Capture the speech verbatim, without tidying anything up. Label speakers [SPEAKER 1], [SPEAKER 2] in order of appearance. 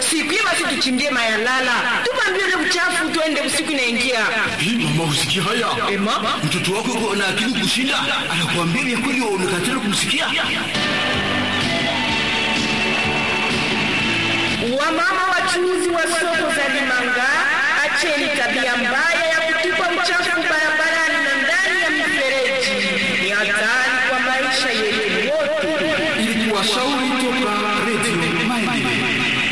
[SPEAKER 1] usiku. Yema si tuchimbie mayalala. Tupambie ile uchafu tuende usiku inaingia.
[SPEAKER 2] Hii mama usikia haya?
[SPEAKER 1] Eh mama,
[SPEAKER 2] mtoto wako yuko na akili kushinda, anakuambia ni kweli wewe unakatana kumsikia?
[SPEAKER 1] Wamama wachuuzi wa soko za Limanga, acheni tabia mbaya ya